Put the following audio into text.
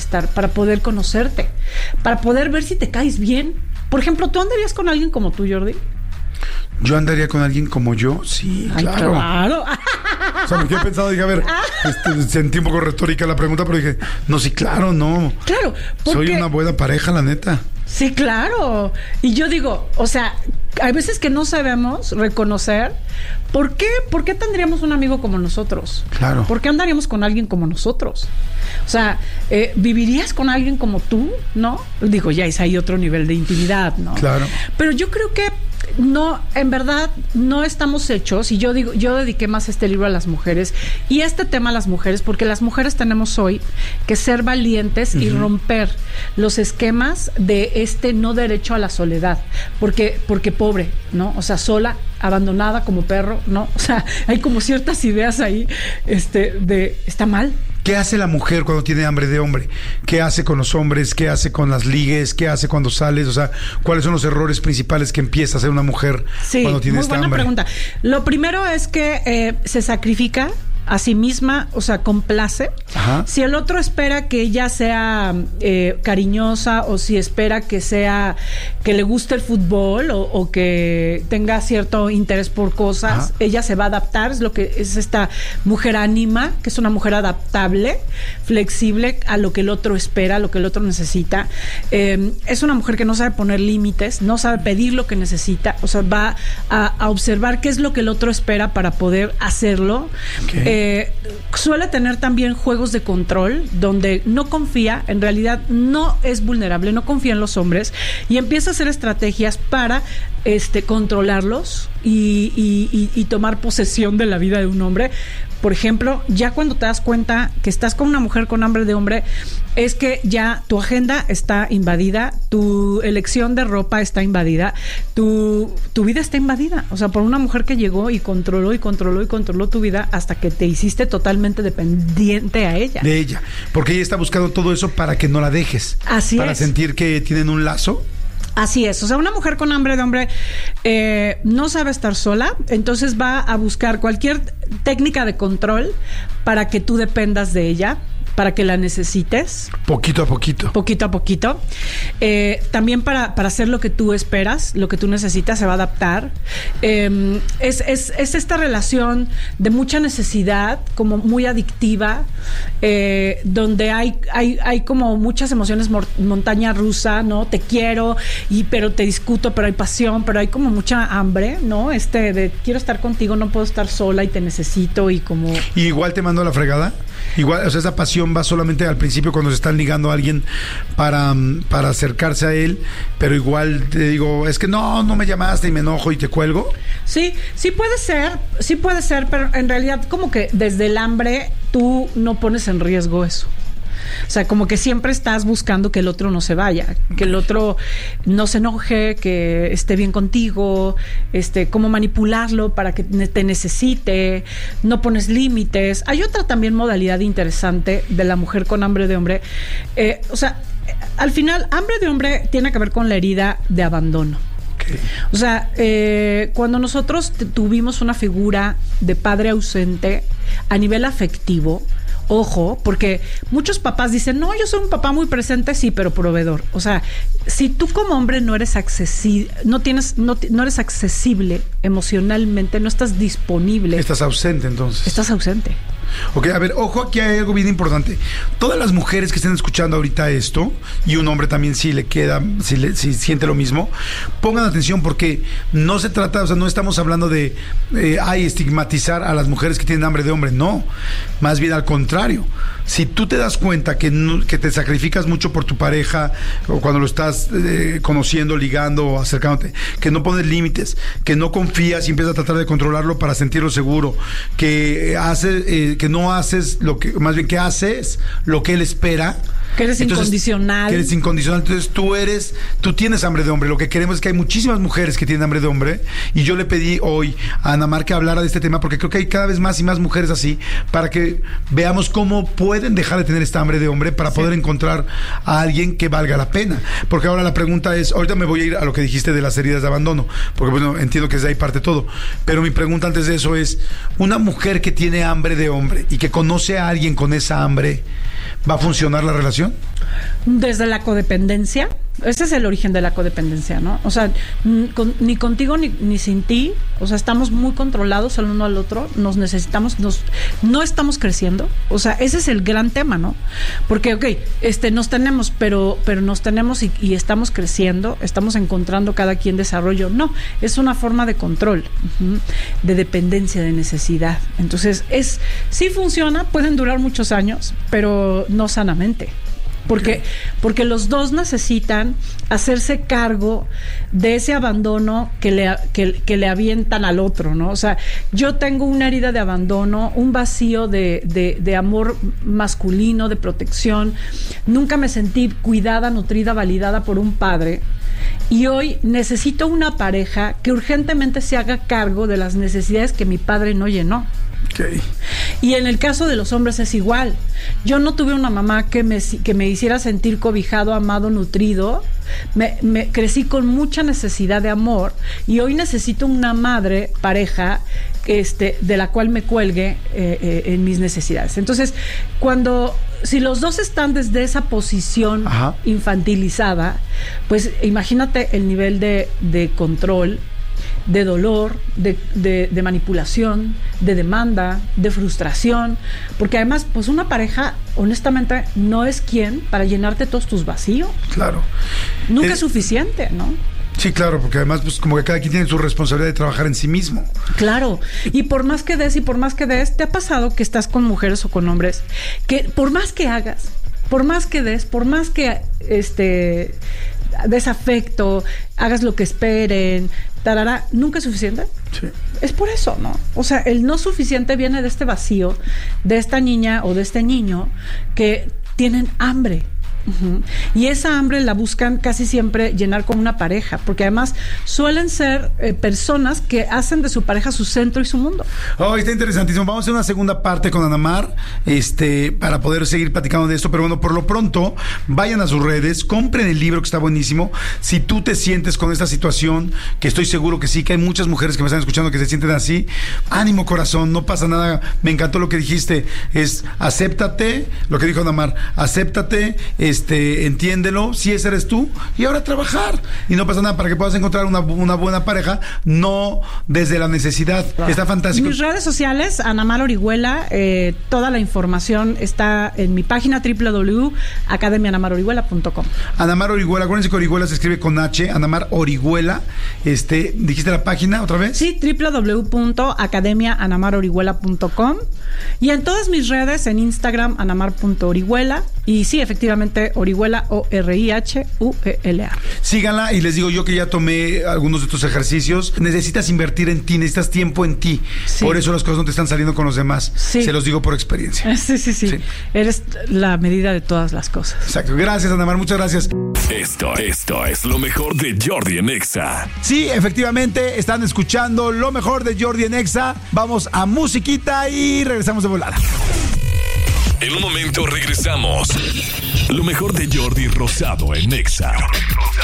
estar, para poder conocerte, para poder ver si te caes bien. Por ejemplo, ¿tú andarías con alguien como tú, Jordi? ¿Yo andaría con alguien como yo? Sí, Ay, claro. O sea, me quedé pensado, dije, a ver, sentí un poco retórica la pregunta, pero dije, no, sí, claro, no. Claro. Soy una buena pareja, la neta. Sí, claro. Y yo digo, o sea, hay veces que no sabemos reconocer ¿por qué tendríamos un amigo como nosotros? Claro. ¿Por qué andaríamos con alguien como nosotros? O sea, ¿vivirías con alguien como tú? ¿No? Digo, ya es ahí otro nivel de intimidad, ¿no? Claro. Pero yo creo que no, en verdad, no estamos hechos, y yo digo, yo dediqué más este libro a las mujeres y este tema a las mujeres, porque las mujeres tenemos hoy que ser valientes y romper los esquemas de este no derecho a la soledad, porque pobre, ¿no? O sea, sola, abandonada como perro, ¿no? O sea, hay como ciertas ideas ahí, de está mal. ¿Qué hace la mujer cuando tiene hambre de hombre? ¿Qué hace con los hombres? ¿Qué hace con las ligues? ¿Qué hace cuando sales? O sea, ¿cuáles son los errores principales que empieza a hacer una mujer cuando tiene esta hambre? Sí, muy buena pregunta. Lo primero es que se sacrifica a sí misma, o sea, complace. Ajá. Si el otro espera que ella sea cariñosa, o si espera que le guste el fútbol, o que tenga cierto interés por cosas, ajá, ella se va a adaptar. Es lo que es esta mujer ánima, que es una mujer adaptable, flexible a lo que el otro espera, a lo que el otro necesita. Es una mujer que no sabe poner límites, no sabe pedir lo que necesita, o sea, va a observar qué es lo que el otro espera para poder hacerlo. Okay. Suele tener también juegos de control donde no confía, en realidad no es vulnerable, no confía en los hombres y empieza a hacer estrategias para controlarlos y tomar posesión de la vida de un hombre. Por ejemplo, ya cuando te das cuenta que estás con una mujer con hambre de hombre, es que ya tu agenda está invadida, tu elección de ropa está invadida, tu vida está invadida. O sea, por una mujer que llegó y controló tu vida hasta que te hiciste totalmente dependiente a ella. De ella. Porque ella está buscando todo eso para que no la dejes. Así para es. sentir que tienen un lazo. Así es, o sea, una mujer con hambre de hombre no sabe estar sola, entonces va a buscar cualquier técnica de control para que tú dependas de ella, para que la necesites. Poquito a poquito. Poquito a poquito. También para hacer lo que tú esperas, lo que tú necesitas, se va a adaptar. Es esta relación de mucha necesidad, como muy adictiva, donde hay como muchas emociones, montaña rusa, ¿no? Te quiero, pero te discuto, pero hay pasión, pero hay como mucha hambre, ¿no? De quiero estar contigo, no puedo estar sola y te necesito y como... ¿Y igual te mando a la fregada? Igual, o sea, esa pasión va solamente al principio cuando se están ligando a alguien para acercarse a él, pero igual te digo, es que no me llamaste y me enojo y te cuelgo. Sí puede ser, pero en realidad como que desde el hambre tú no pones en riesgo eso. O sea, como que siempre estás buscando que el otro no se vaya, que el otro no se enoje, que esté bien contigo, cómo manipularlo para que te necesite, no pones límites. Hay otra también modalidad interesante de la mujer con hambre de hombre. O sea, al final, hambre de hombre tiene que ver con la herida de abandono. Okay. O sea, cuando nosotros tuvimos una figura de padre ausente a nivel afectivo, ojo, porque muchos papás dicen, no, yo soy un papá muy presente, sí, pero proveedor. O sea, si tú como hombre no eres accesible, no eres accesible emocionalmente, no estás disponible. Estás ausente, entonces. Estás ausente. Ok, a ver, ojo, aquí hay algo bien importante. Todas las mujeres que estén escuchando ahorita esto, y un hombre también si le queda, si siente lo mismo, pongan atención porque no se trata, o sea, no estamos hablando de estigmatizar a las mujeres que tienen hambre de hombre, no, más bien al contrario. Si tú te das cuenta que te sacrificas mucho por tu pareja, o cuando lo estás conociendo, ligando o acercándote, que no pones límites, que no confías y empiezas a tratar de controlarlo para sentirlo seguro, que no haces lo que, más bien que haces lo que él espera. Que eres incondicional. Entonces tú tienes hambre de hombre. Lo que queremos es que hay muchísimas mujeres que tienen hambre de hombre. Y yo le pedí hoy a Ana Mar que hablara de este tema porque creo que hay cada vez más y más mujeres así, para que veamos cómo pueden dejar de tener esta hambre de hombre para poder encontrar a alguien que valga la pena. Porque ahora la pregunta es, ahorita me voy a ir a lo que dijiste de las heridas de abandono, porque bueno, entiendo que desde ahí parte todo. Pero mi pregunta antes de eso es, una mujer que tiene hambre de hombre y que conoce a alguien con esa hambre, ¿va a funcionar la relación? Desde la codependencia. Ese es el origen de la codependencia, ¿no? O sea, ni contigo ni sin ti, o sea, estamos muy controlados el uno al otro, nos necesitamos, no estamos creciendo, o sea, ese es el gran tema, ¿no? Porque, nos tenemos, pero nos tenemos y estamos creciendo, estamos encontrando cada quien desarrollo, no, es una forma de control, de dependencia, de necesidad. Entonces, sí funciona, pueden durar muchos años, pero no sanamente. Porque los dos necesitan hacerse cargo de ese abandono que le avientan al otro, ¿no? O sea, yo tengo una herida de abandono, un vacío de amor masculino, de protección. Nunca me sentí cuidada, nutrida, validada por un padre. Y hoy necesito una pareja que urgentemente se haga cargo de las necesidades que mi padre no llenó. Okay. Y en el caso de los hombres es igual. Yo no tuve una mamá que me hiciera sentir cobijado, amado, nutrido. Me crecí con mucha necesidad de amor y hoy necesito una madre, pareja, de la cual me cuelgue en mis necesidades. Entonces, si los dos están desde esa posición infantilizada, pues imagínate el nivel de control, de dolor, de manipulación, de demanda, de frustración, porque además, pues una pareja, honestamente, no es quien para llenarte todos tus vacíos. Claro. Nunca es suficiente, ¿no? Sí, claro, porque además, pues como que cada quien tiene su responsabilidad de trabajar en sí mismo. Claro, y por más que des, ¿te ha pasado que estás con mujeres o con hombres que por más que hagas, por más que des, por más que desafecto, hagas lo que esperen, nunca es suficiente? Sí. Es por eso, ¿no? O sea, el no suficiente viene de este vacío, de esta niña o de este niño que tienen hambre. Y esa hambre la buscan casi siempre llenar con una pareja, porque además suelen ser personas que hacen de su pareja su centro y su mundo. Está interesantísimo. Vamos a hacer una segunda parte con Ana Mar, para poder seguir platicando de esto, pero bueno, por lo pronto, vayan a sus redes, compren el libro que está buenísimo. Si tú te sientes con esta situación, que estoy seguro que sí, que hay muchas mujeres que me están escuchando que se sienten así, ánimo, corazón, no pasa nada. Me encantó lo que dijiste, acéptate, lo que dijo Ana Mar, acéptate, entiéndelo, si ese eres tú, y ahora trabajar, y no pasa nada, para que puedas encontrar una buena pareja, no desde la necesidad. Está fantástico. Mis redes sociales, Ana Mar Orihuela, toda la información está en mi página www.academianamarorihuela.com. Ana Mar Orihuela, acuérdense que Orihuela se escribe con H, Ana Mar Orihuela. ¿Dijiste la página otra vez? Sí, www.academianamarorihuela.com, y en todas mis redes, en Instagram, anamar.orihuela, y sí, efectivamente, Orihuela, Orihuela. Síganla, y les digo yo que ya tomé algunos de estos ejercicios. Necesitas invertir en ti, necesitas tiempo en ti. Sí. Por eso las cosas no te están saliendo con los demás. Sí. Se los digo por experiencia. Sí. Eres la medida de todas las cosas. Exacto. Gracias, Ana Mar, muchas gracias. Esto es lo mejor de Jordi en Exa. Sí, efectivamente, están escuchando lo mejor de Jordi en Exa. Vamos a musiquita y regresamos de volada. En un momento regresamos. Lo mejor de Jordi Rosado en Exa.